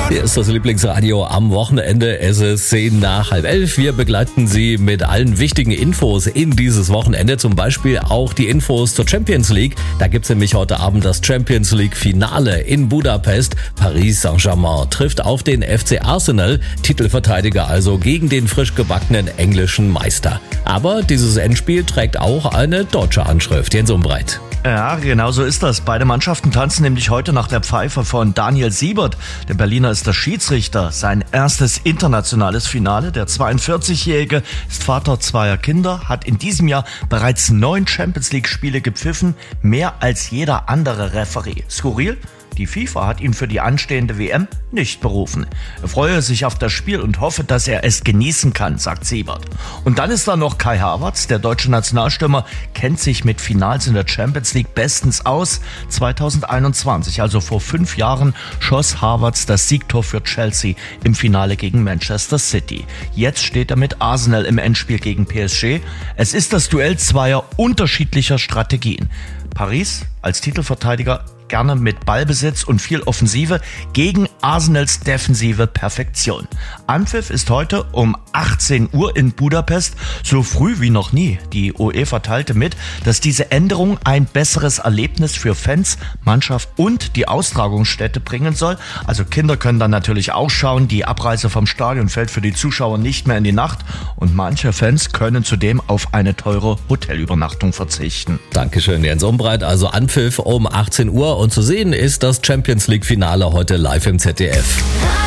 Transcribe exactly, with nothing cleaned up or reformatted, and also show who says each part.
Speaker 1: Hier ist das Lieblingsradio am Wochenende. Es ist zehn nach halb elf. Wir begleiten Sie mit allen wichtigen Infos in dieses Wochenende. Zum Beispiel auch die Infos zur Champions League. Da gibt's nämlich heute Abend das Champions League Finale in Budapest. Paris Saint-Germain trifft auf den F C Arsenal. Titelverteidiger also gegen den frisch gebackenen englischen Meister. Aber dieses Endspiel trägt auch eine deutsche Anschrift. Jens Umbreit.
Speaker 2: Ja, genau so ist das. Beide Mannschaften tanzen nämlich heute nach der Pfeife von Daniel Siebert. Der Berliner ist der Schiedsrichter. Sein erstes internationales Finale. Der zweiundvierzigjährige ist Vater zweier Kinder, hat in diesem Jahr bereits neun Champions-League-Spiele gepfiffen, mehr als jeder andere Referee. Skurril? Die FIFA hat ihn für die anstehende W M nicht berufen. Er freue sich auf das Spiel und hoffe, dass er es genießen kann, sagt Siebert. Und dann ist da noch Kai Havertz. Der deutsche Nationalstürmer kennt sich mit Finals in der Champions League bestens aus. zweitausendeinundzwanzig, also vor fünf Jahren, schoss Havertz das Siegtor für Chelsea im Finale gegen Manchester City. Jetzt steht er mit Arsenal im Endspiel gegen P S G. Es ist das Duell zweier unterschiedlicher Strategien. Paris als Titelverteidiger gerne mit Ballbesitz und viel Offensive gegen Arsenals defensive Perfektion. Anpfiff ist heute um achtzehn Uhr in Budapest, so früh wie noch nie. Die UEFA teilte mit, dass diese Änderung ein besseres Erlebnis für Fans, Mannschaft und die Austragungsstätte bringen soll. Also Kinder können dann natürlich auch schauen. Die Abreise vom Stadion fällt für die Zuschauer nicht mehr in die Nacht und manche Fans können zudem auf eine teure Hotelübernachtung verzichten.
Speaker 1: Dankeschön, Jens Umbreit. Also Anpfiff um achtzehn Uhr und zu sehen ist das Champions League Finale heute live im Z D F.